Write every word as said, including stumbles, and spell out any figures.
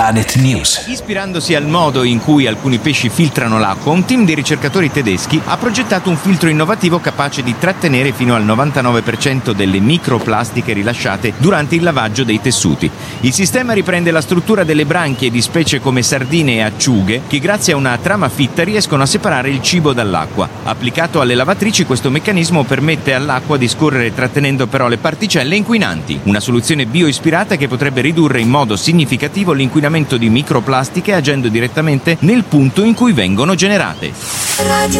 Planet News. Ispirandosi al modo in cui alcuni pesci filtrano l'acqua, un team di ricercatori tedeschi ha progettato un filtro innovativo capace di trattenere fino al novantanove per cento delle microplastiche rilasciate durante il lavaggio dei tessuti. Il sistema riprende la struttura delle branchie di specie come sardine e acciughe che grazie a una trama fitta riescono a separare il cibo dall'acqua. Applicato alle lavatrici, questo meccanismo permette all'acqua di scorrere trattenendo però le particelle inquinanti. Una soluzione bioispirata che potrebbe ridurre in modo significativo l'inquinamento di microplastiche agendo direttamente nel punto in cui vengono generate.